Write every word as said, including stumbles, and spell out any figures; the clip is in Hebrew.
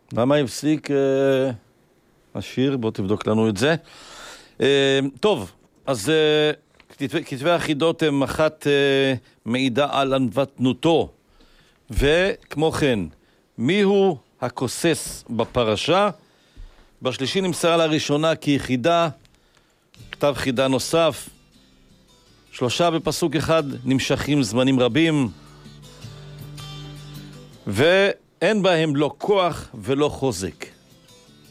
למה הפסיק אה, השיר? בוא תבדוק לנו את זה. אה, טוב, אז אה, כתבי, כתבי החידות הם אחת אה, מעידה על ענוותנותו, וכמו כן, מיהו הכוסס בפרשה? בשלישי נמסר לראשונה כיחידה, כתב חידה נוסף, שלושה בפסוק אחד נמשכים זמנים רבים, ואין בהם לא כוח ולא חוזק.